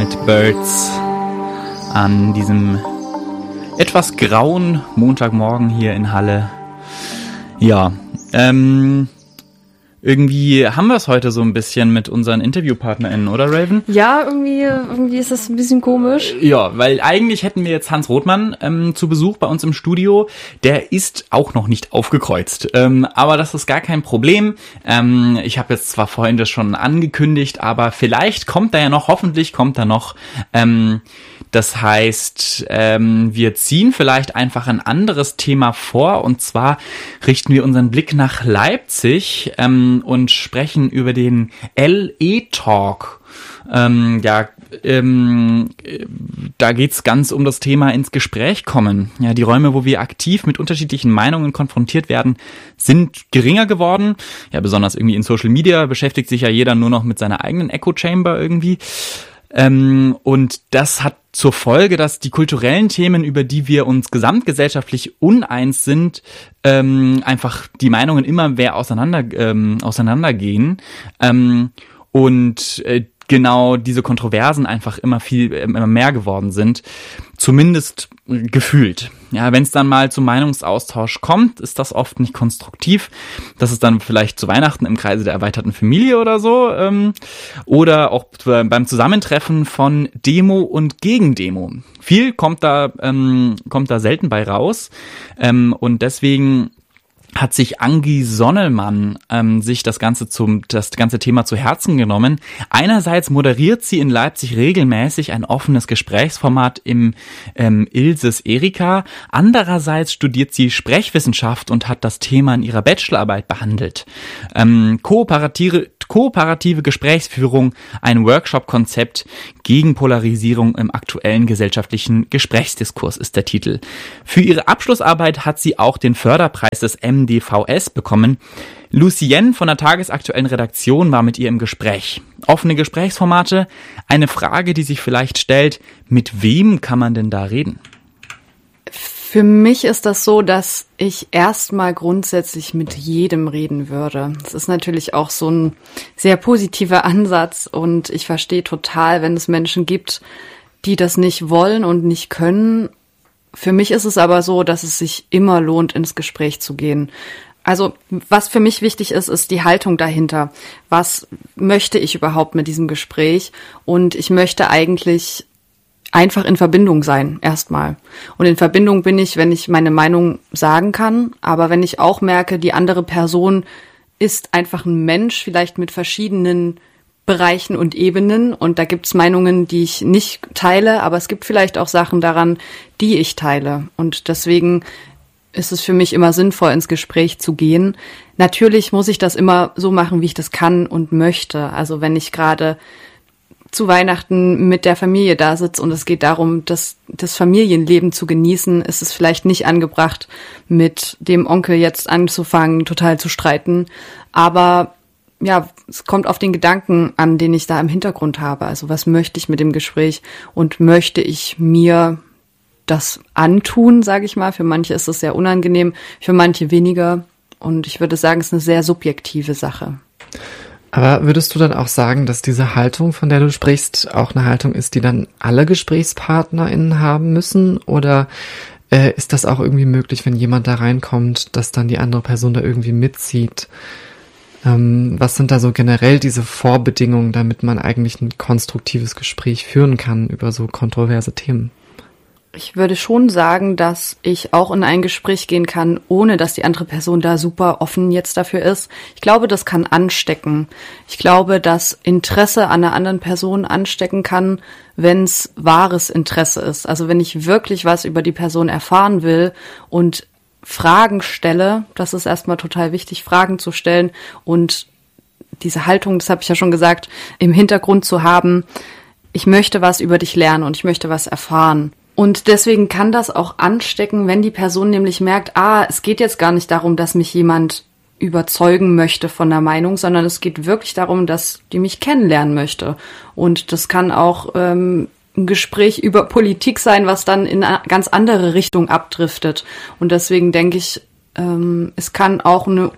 mit Birds an diesem etwas grauen Montagmorgen hier in Halle. Ja, irgendwie haben wir es heute so ein bisschen mit unseren InterviewpartnerInnen, oder Raven? Ja, irgendwie ist das ein bisschen komisch. Ja, weil eigentlich hätten wir jetzt Hans Rothmann zu Besuch bei uns im Studio. Der ist auch noch nicht aufgekreuzt. Aber das ist gar kein Problem. Ich habe jetzt zwar vorhin das schon angekündigt, aber vielleicht kommt er ja noch, hoffentlich kommt er noch. Das heißt, wir ziehen vielleicht einfach ein anderes Thema vor, und zwar richten wir unseren Blick nach Leipzig und sprechen über den LE-Talk. Da geht's ganz um das Thema ins Gespräch kommen. Ja, die Räume, wo wir aktiv mit unterschiedlichen Meinungen konfrontiert werden, sind geringer geworden. Ja, besonders irgendwie in Social Media beschäftigt sich ja jeder nur noch mit seiner eigenen Echo Chamber irgendwie. Und das hat zur Folge, dass die kulturellen Themen, über die wir uns gesamtgesellschaftlich uneins sind, einfach die Meinungen immer mehr auseinandergehen. Genau diese Kontroversen einfach immer mehr geworden sind, zumindest gefühlt. Ja, wenn es dann mal zum Meinungsaustausch kommt, ist das oft nicht konstruktiv. Das ist dann vielleicht zu Weihnachten im Kreise der erweiterten Familie oder so, oder auch beim Zusammentreffen von Demo und Gegendemo. Viel kommt da selten bei raus, und deswegen hat sich Angie Sonnelmann sich das ganze Thema zu Herzen genommen. Einerseits moderiert sie in Leipzig regelmäßig ein offenes Gesprächsformat im Ilses Erika. Andererseits studiert sie Sprechwissenschaft und hat das Thema in ihrer Bachelorarbeit behandelt. Kooperative Gesprächsführung, ein Workshop-Konzept gegen Polarisierung im aktuellen gesellschaftlichen Gesprächsdiskurs ist der Titel. Für ihre Abschlussarbeit hat sie auch den Förderpreis des MDVS bekommen. Lucienne von der tagesaktuellen Redaktion war mit ihr im Gespräch. Offene Gesprächsformate, eine Frage, die sich vielleicht stellt: Mit wem kann man denn da reden? Für mich ist das so, dass ich erstmal grundsätzlich mit jedem reden würde. Das ist natürlich auch so ein sehr positiver Ansatz, und ich verstehe total, wenn es Menschen gibt, die das nicht wollen und nicht können. Für mich ist es aber so, dass es sich immer lohnt, ins Gespräch zu gehen. Also was für mich wichtig ist, ist die Haltung dahinter. Was möchte ich überhaupt mit diesem Gespräch? Und ich möchte eigentlich einfach in Verbindung sein, erstmal. Und in Verbindung bin ich, wenn ich meine Meinung sagen kann, aber wenn ich auch merke, die andere Person ist einfach ein Mensch, vielleicht mit verschiedenen Bereichen und Ebenen, und da gibt's Meinungen, die ich nicht teile, aber es gibt vielleicht auch Sachen daran, die ich teile. Und deswegen ist es für mich immer sinnvoll, ins Gespräch zu gehen. Natürlich muss ich das immer so machen, wie ich das kann und möchte. Also wenn ich gerade zu Weihnachten mit der Familie da sitze und es geht darum, das Familienleben zu genießen, ist es vielleicht nicht angebracht, mit dem Onkel jetzt anzufangen, total zu streiten. Aber ja, es kommt auf den Gedanken an, den ich da im Hintergrund habe. Also was möchte ich mit dem Gespräch, und möchte ich mir das antun, sage ich mal. Für manche ist es sehr unangenehm, für manche weniger. Und ich würde sagen, es ist eine sehr subjektive Sache. Aber würdest du dann auch sagen, dass diese Haltung, von der du sprichst, auch eine Haltung ist, die dann alle GesprächspartnerInnen haben müssen? Oder ist das auch irgendwie möglich, wenn jemand da reinkommt, dass dann die andere Person da irgendwie mitzieht? Was sind da so generell diese Vorbedingungen, damit man eigentlich ein konstruktives Gespräch führen kann über so kontroverse Themen? Ich würde schon sagen, dass ich auch in ein Gespräch gehen kann, ohne dass die andere Person da super offen jetzt dafür ist. Ich glaube, das kann anstecken. Ich glaube, dass Interesse an einer anderen Person anstecken kann, wenn es wahres Interesse ist. Also wenn ich wirklich was über die Person erfahren will und Fragen stelle, das ist erstmal total wichtig, Fragen zu stellen und diese Haltung, das habe ich ja schon gesagt, im Hintergrund zu haben, ich möchte was über dich lernen und ich möchte was erfahren. Und deswegen kann das auch anstecken, wenn die Person nämlich merkt, es geht jetzt gar nicht darum, dass mich jemand überzeugen möchte von der Meinung, sondern es geht wirklich darum, dass die mich kennenlernen möchte. Und das kann auch ein Gespräch über Politik sein, was dann in eine ganz andere Richtung abdriftet. Und deswegen denke ich, es kann auch eine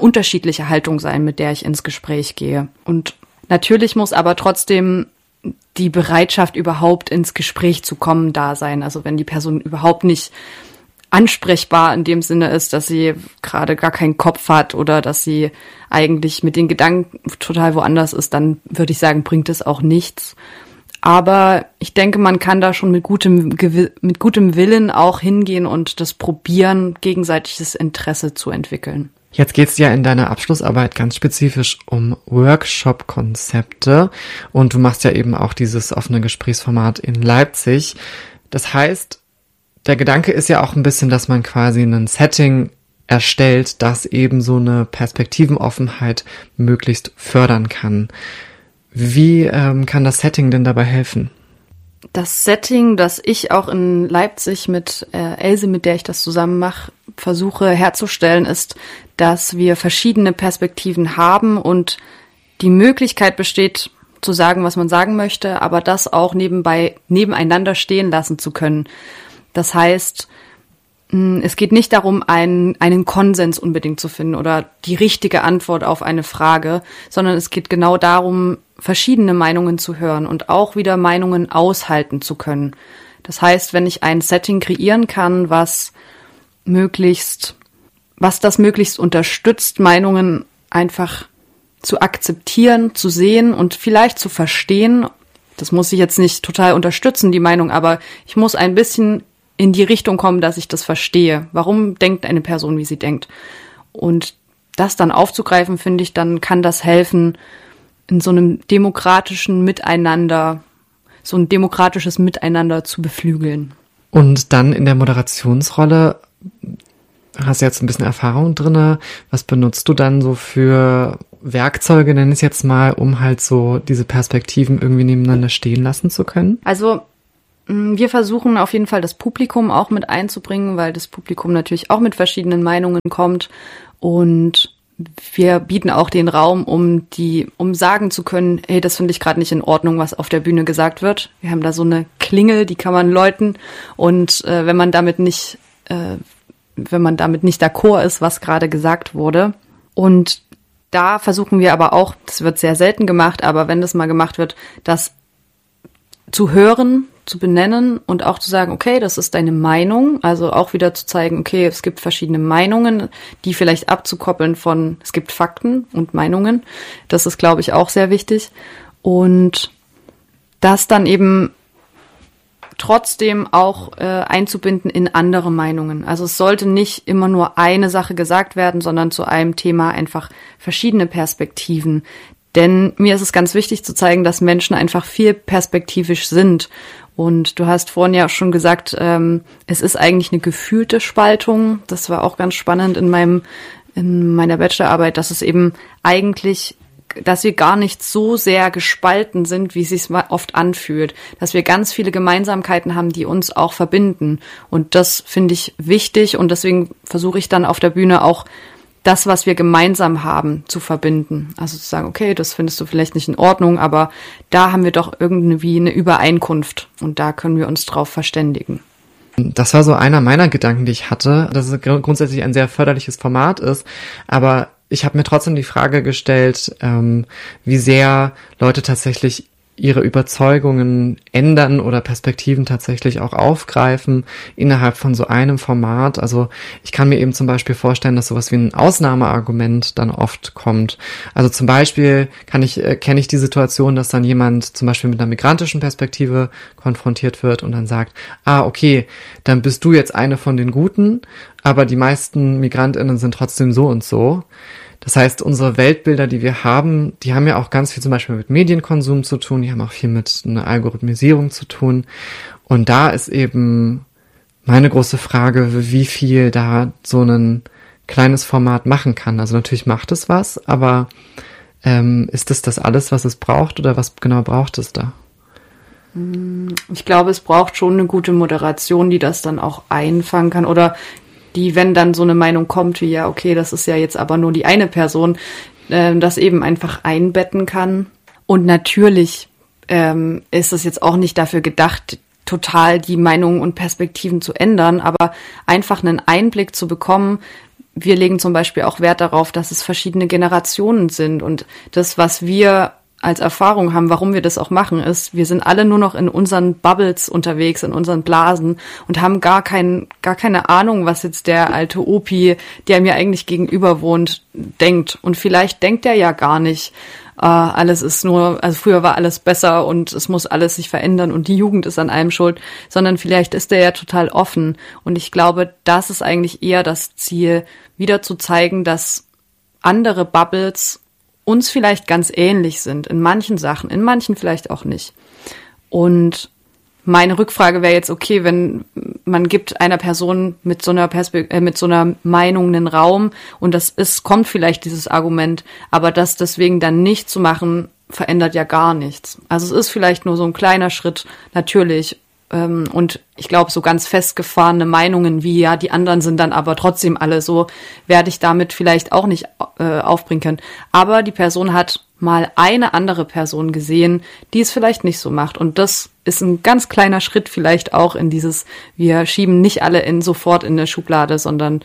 unterschiedliche Haltung sein, mit der ich ins Gespräch gehe. Und natürlich muss aber trotzdem die Bereitschaft, überhaupt ins Gespräch zu kommen, da sein. Also wenn die Person überhaupt nicht ansprechbar in dem Sinne ist, dass sie gerade gar keinen Kopf hat oder dass sie eigentlich mit den Gedanken total woanders ist, dann würde ich sagen, bringt es auch nichts. Aber ich denke, man kann da schon mit gutem Willen auch hingehen und das probieren, gegenseitiges Interesse zu entwickeln. Jetzt geht's ja in deiner Abschlussarbeit ganz spezifisch um Workshop-Konzepte und du machst ja eben auch dieses offene Gesprächsformat in Leipzig. Das heißt, der Gedanke ist ja auch ein bisschen, dass man quasi ein Setting erstellt, das eben so eine Perspektivenoffenheit möglichst fördern kann. Wie kann das Setting denn dabei helfen? Das Setting, das ich auch in Leipzig mit Else, mit der ich das zusammen mache, versuche herzustellen, ist, dass wir verschiedene Perspektiven haben und die Möglichkeit besteht, zu sagen, was man sagen möchte, aber das auch nebeneinander stehen lassen zu können. Das heißt, es geht nicht darum, einen Konsens unbedingt zu finden oder die richtige Antwort auf eine Frage, sondern es geht genau darum, verschiedene Meinungen zu hören und auch wieder Meinungen aushalten zu können. Das heißt, wenn ich ein Setting kreieren kann, was das möglichst unterstützt, Meinungen einfach zu akzeptieren, zu sehen und vielleicht zu verstehen. Das muss ich jetzt nicht total unterstützen, die Meinung, aber ich muss ein bisschen in die Richtung kommen, dass ich das verstehe. Warum denkt eine Person, wie sie denkt? Und das dann aufzugreifen, finde ich, dann kann das helfen, in so einem demokratischen Miteinander, so ein demokratisches Miteinander zu beflügeln. Und dann in der Moderationsrolle hast du jetzt ein bisschen Erfahrung drinne. Was benutzt du dann so für Werkzeuge, nenn es jetzt mal, um halt so diese Perspektiven irgendwie nebeneinander stehen lassen zu können? Also wir versuchen auf jeden Fall das Publikum auch mit einzubringen, weil das Publikum natürlich auch mit verschiedenen Meinungen kommt und wir bieten auch den Raum, um sagen zu können, hey, das finde ich gerade nicht in Ordnung, was auf der Bühne gesagt wird. Wir haben da so eine Klingel, die kann man läuten und wenn man damit nicht d'accord ist, was gerade gesagt wurde. Und da versuchen wir aber auch, das wird sehr selten gemacht, aber wenn das mal gemacht wird, das zu hören, zu benennen und auch zu sagen, okay, das ist deine Meinung, also auch wieder zu zeigen, okay, es gibt verschiedene Meinungen, die vielleicht abzukoppeln von, es gibt Fakten und Meinungen, das ist, glaube ich, auch sehr wichtig und das dann eben trotzdem auch einzubinden in andere Meinungen. Also es sollte nicht immer nur eine Sache gesagt werden, sondern zu einem Thema einfach verschiedene Perspektiven. Denn mir ist es ganz wichtig zu zeigen, dass Menschen einfach viel perspektivisch sind. Und du hast vorhin ja schon gesagt, es ist eigentlich eine gefühlte Spaltung. Das war auch ganz spannend in meiner Bachelorarbeit, dass es eben eigentlich, dass wir gar nicht so sehr gespalten sind, wie es sich oft anfühlt. Dass wir ganz viele Gemeinsamkeiten haben, die uns auch verbinden. Und das finde ich wichtig und deswegen versuche ich dann auf der Bühne auch das, was wir gemeinsam haben, zu verbinden. Also zu sagen, okay, das findest du vielleicht nicht in Ordnung, aber da haben wir doch irgendwie eine Übereinkunft und da können wir uns drauf verständigen. Das war so einer meiner Gedanken, die ich hatte, dass es grundsätzlich ein sehr förderliches Format ist, aber ich habe mir trotzdem die Frage gestellt, wie sehr Leute tatsächlich ihre Überzeugungen ändern oder Perspektiven tatsächlich auch aufgreifen innerhalb von so einem Format. Also ich kann mir eben zum Beispiel vorstellen, dass sowas wie ein Ausnahmeargument dann oft kommt. Also zum Beispiel kenne ich die Situation, dass dann jemand zum Beispiel mit einer migrantischen Perspektive konfrontiert wird und dann sagt, okay, dann bist du jetzt eine von den Guten, aber die meisten MigrantInnen sind trotzdem so und so. Das heißt, unsere Weltbilder, die wir haben, die haben ja auch ganz viel zum Beispiel mit Medienkonsum zu tun, die haben auch viel mit einer Algorithmisierung zu tun. Und da ist eben meine große Frage, wie viel da so ein kleines Format machen kann. Also natürlich macht es was, aber ist es das alles, was es braucht oder was genau braucht es da? Ich glaube, es braucht schon eine gute Moderation, die das dann auch einfangen kann oder die, wenn dann so eine Meinung kommt, wie ja, okay, das ist ja jetzt aber nur die eine Person, das eben einfach einbetten kann. Und natürlich ist es jetzt auch nicht dafür gedacht, total die Meinungen und Perspektiven zu ändern, aber einfach einen Einblick zu bekommen. Wir legen zum Beispiel auch Wert darauf, dass es verschiedene Generationen sind und das, was wir als Erfahrung haben, warum wir das auch machen, ist, wir sind alle nur noch in unseren Bubbles unterwegs, in unseren Blasen und haben gar keine Ahnung, was jetzt der alte Opi, der mir eigentlich gegenüber wohnt, denkt. Und vielleicht denkt er ja gar nicht, alles ist nur, also früher war alles besser und es muss alles sich verändern und die Jugend ist an allem schuld, sondern vielleicht ist er ja total offen. Und ich glaube, das ist eigentlich eher das Ziel, wieder zu zeigen, dass andere Bubbles uns vielleicht ganz ähnlich sind, in manchen Sachen, in manchen vielleicht auch nicht. Und meine Rückfrage wäre jetzt, okay, wenn man gibt einer Person mit so einer Meinung einen Raum und kommt vielleicht dieses Argument, aber das deswegen dann nicht zu machen, verändert ja gar nichts. Also es ist vielleicht nur so ein kleiner Schritt, natürlich. Und ich glaube, so ganz festgefahrene Meinungen wie, ja, die anderen sind dann aber trotzdem alle so, werde ich damit vielleicht auch nicht aufbringen können. Aber die Person hat mal eine andere Person gesehen, die es vielleicht nicht so macht. Und das ist ein ganz kleiner Schritt vielleicht auch in dieses, wir schieben nicht alle sofort in eine Schublade, sondern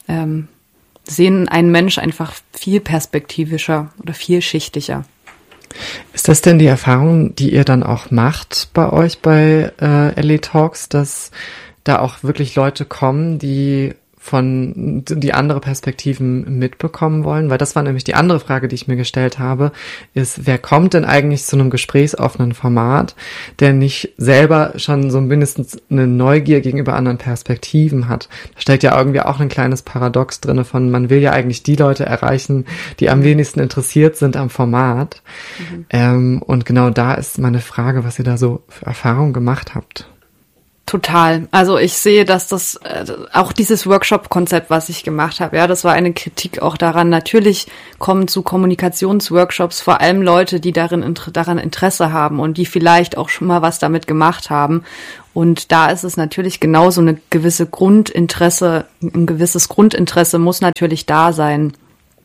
sehen einen Mensch einfach viel perspektivischer oder vielschichtiger. Ist das denn die Erfahrung, die ihr dann auch macht bei euch bei LA Talks, dass da auch wirklich Leute kommen, die andere Perspektiven mitbekommen wollen? Weil das war nämlich die andere Frage, die ich mir gestellt habe, ist, wer kommt denn eigentlich zu einem gesprächsoffenen Format, der nicht selber schon so mindestens eine Neugier gegenüber anderen Perspektiven hat? Da steckt ja irgendwie auch ein kleines Paradox drinne von, man will ja eigentlich die Leute erreichen, die am wenigsten interessiert sind am Format. Und genau da ist meine Frage, was ihr da so für Erfahrungen gemacht habt. Total. Also ich sehe, dass das auch dieses Workshop-Konzept, was ich gemacht habe, ja, das war eine Kritik auch daran. Natürlich kommen zu Kommunikationsworkshops vor allem Leute, die daran Interesse haben und die vielleicht auch schon mal was damit gemacht haben. Und da ist es natürlich genauso ein gewisses Grundinteresse muss natürlich da sein.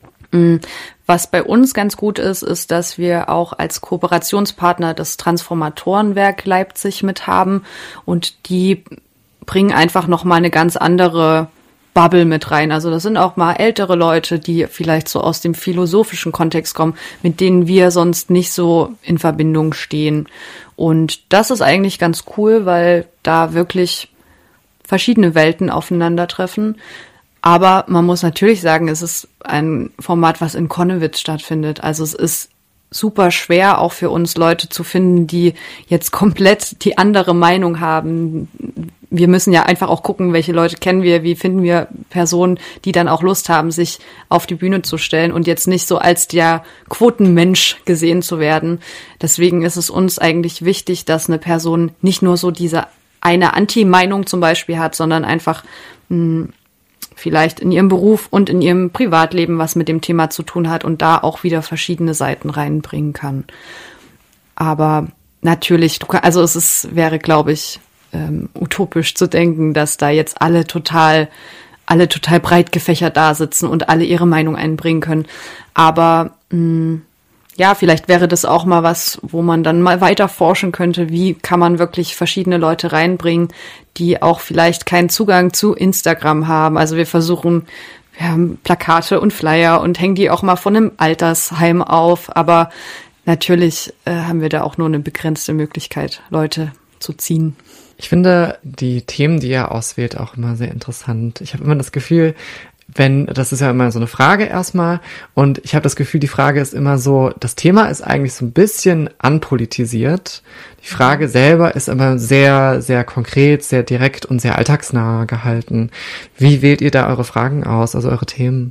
Was bei uns ganz gut ist, dass wir auch als Kooperationspartner das Transformatorenwerk Leipzig mit haben und die bringen einfach nochmal eine ganz andere Bubble mit rein. Also das sind auch mal ältere Leute, die vielleicht so aus dem philosophischen Kontext kommen, mit denen wir sonst nicht so in Verbindung stehen. Und das ist eigentlich ganz cool, weil da wirklich verschiedene Welten aufeinandertreffen. Aber man muss natürlich sagen, es ist ein Format, was in Connewitz stattfindet. Also es ist super schwer, auch für uns Leute zu finden, die jetzt komplett die andere Meinung haben. Wir müssen ja einfach auch gucken, welche Leute kennen wir, wie finden wir Personen, die dann auch Lust haben, sich auf die Bühne zu stellen und jetzt nicht so als der Quotenmensch gesehen zu werden. Deswegen ist es uns eigentlich wichtig, dass eine Person nicht nur so diese eine Anti-Meinung zum Beispiel hat, sondern einfach vielleicht in ihrem Beruf und in ihrem Privatleben was mit dem Thema zu tun hat und da auch wieder verschiedene Seiten reinbringen kann. Aber natürlich, wäre, glaube ich, utopisch zu denken, dass da jetzt alle total breit gefächert da sitzen und alle ihre Meinung einbringen können. Aber ja, vielleicht wäre das auch mal was, wo man dann mal weiter forschen könnte, wie kann man wirklich verschiedene Leute reinbringen, die auch vielleicht keinen Zugang zu Instagram haben. Also wir haben Plakate und Flyer und hängen die auch mal von einem Altersheim auf, aber natürlich haben wir da auch nur eine begrenzte Möglichkeit, Leute zu ziehen. Ich finde die Themen, die ihr auswählt, auch immer sehr interessant. Ich habe immer das Gefühl, das ist ja immer so eine Frage erstmal und ich habe das Gefühl, die Frage ist immer so, das Thema ist eigentlich so ein bisschen anpolitisiert. Die Frage selber ist immer sehr, sehr konkret, sehr direkt und sehr alltagsnah gehalten. Wie wählt ihr da eure Fragen aus, also eure Themen?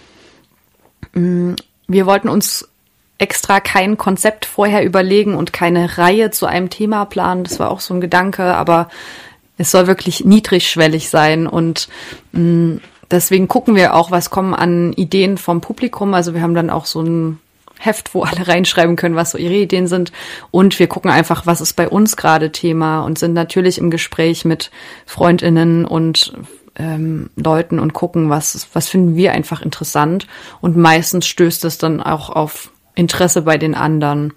Wir wollten uns extra kein Konzept vorher überlegen und keine Reihe zu einem Thema planen. Das war auch so ein Gedanke, aber es soll wirklich niedrigschwellig sein und deswegen gucken wir auch, was kommen an Ideen vom Publikum. Also wir haben dann auch so ein Heft, wo alle reinschreiben können, was so ihre Ideen sind. Und wir gucken einfach, was ist bei uns gerade Thema und sind natürlich im Gespräch mit FreundInnen und Leuten und gucken, was finden wir einfach interessant. Und meistens stößt es dann auch auf Interesse bei den anderen.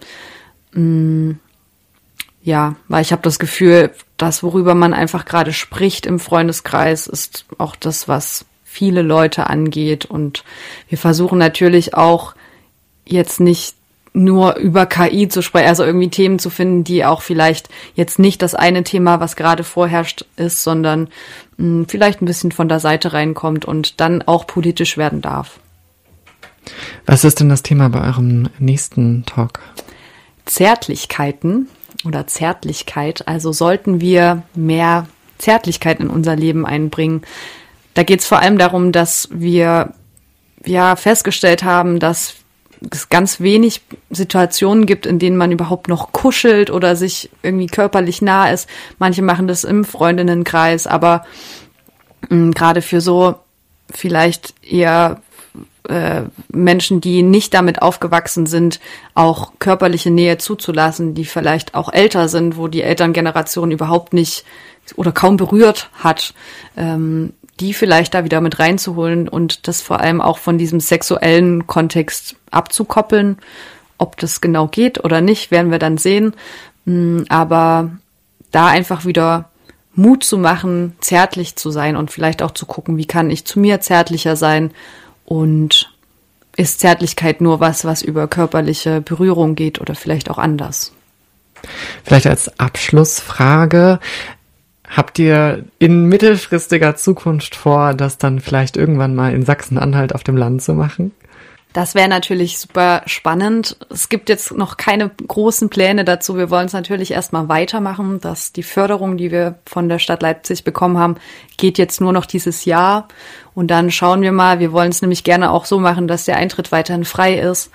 Ja, weil ich habe das Gefühl, das, worüber man einfach gerade spricht im Freundeskreis, ist auch das, was viele Leute angeht. Und wir versuchen natürlich auch jetzt nicht nur über KI zu sprechen, also irgendwie Themen zu finden, die auch vielleicht jetzt nicht das eine Thema, was gerade vorherrscht, ist, sondern vielleicht ein bisschen von der Seite reinkommt und dann auch politisch werden darf. Was ist denn das Thema bei eurem nächsten Talk? Zärtlichkeiten oder Zärtlichkeit. Also sollten wir mehr Zärtlichkeit in unser Leben einbringen. Da geht es vor allem darum, dass wir ja festgestellt haben, dass es ganz wenig Situationen gibt, in denen man überhaupt noch kuschelt oder sich irgendwie körperlich nah ist. Manche machen das im Freundinnenkreis, aber gerade für so vielleicht eher Menschen, die nicht damit aufgewachsen sind, auch körperliche Nähe zuzulassen, die vielleicht auch älter sind, wo die Elterngeneration überhaupt nicht oder kaum berührt hat, die vielleicht da wieder mit reinzuholen und das vor allem auch von diesem sexuellen Kontext abzukoppeln. Ob das genau geht oder nicht, werden wir dann sehen. Aber da einfach wieder Mut zu machen, zärtlich zu sein und vielleicht auch zu gucken, wie kann ich zu mir zärtlicher sein und ist Zärtlichkeit nur was über körperliche Berührung geht oder vielleicht auch anders? Vielleicht als Abschlussfrage, habt ihr in mittelfristiger Zukunft vor, das dann vielleicht irgendwann mal in Sachsen-Anhalt auf dem Land zu machen? Das wäre natürlich super spannend. Es gibt jetzt noch keine großen Pläne dazu. Wir wollen es natürlich erstmal weitermachen. Dass die Förderung, die wir von der Stadt Leipzig bekommen haben, geht jetzt nur noch dieses Jahr. Und dann schauen wir mal. Wir wollen es nämlich gerne auch so machen, dass der Eintritt weiterhin frei ist.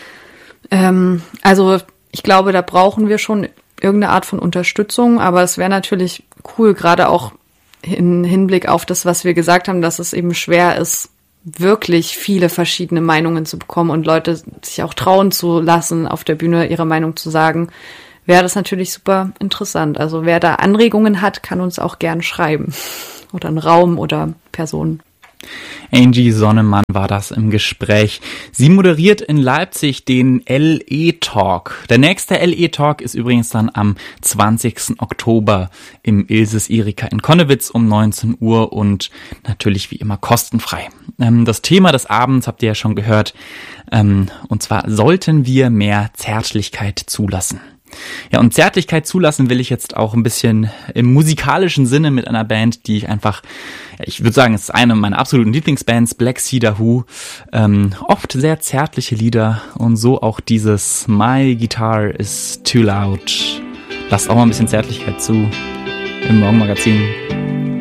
Also ich glaube, da brauchen wir schon irgendeine Art von Unterstützung. Aber es wäre natürlich cool, gerade auch im Hinblick auf das, was wir gesagt haben, dass es eben schwer ist, wirklich viele verschiedene Meinungen zu bekommen und Leute sich auch trauen zu lassen, auf der Bühne ihre Meinung zu sagen, wäre das natürlich super interessant. Also wer da Anregungen hat, kann uns auch gern schreiben. Oder einen Raum oder Personen. Angie Sonnemann war das im Gespräch. Sie moderiert in Leipzig den LE-Talk. Der nächste LE-Talk ist übrigens dann am 20. Oktober im Ilses Erika in Connewitz um 19 Uhr und natürlich wie immer kostenfrei. Das Thema des Abends habt ihr ja schon gehört, und zwar sollten wir mehr Zärtlichkeit zulassen. Ja, und Zärtlichkeit zulassen will ich jetzt auch ein bisschen im musikalischen Sinne mit einer Band, die ich einfach, ich würde sagen, es ist eine meiner absoluten Lieblingsbands, Black Cedar Who. Oft sehr zärtliche Lieder und so auch dieses My Guitar is Too Loud. Lasst auch mal ein bisschen Zärtlichkeit zu im Morgenmagazin.